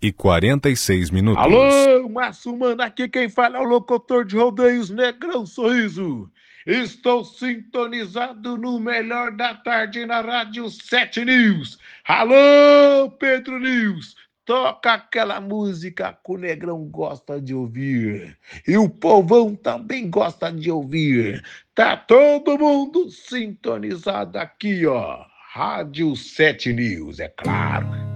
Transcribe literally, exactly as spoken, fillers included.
e quarenta e seis minutos. Alô, Márcio Mano, aqui quem fala é o locutor de rodeios Negrão Sorriso. Estou sintonizado no melhor da tarde na Rádio sete News. Alô, Pedro News, toca aquela música que o Negrão gosta de ouvir. E o povão também gosta de ouvir. Tá todo mundo sintonizado aqui, ó. Rádio sete News, é claro.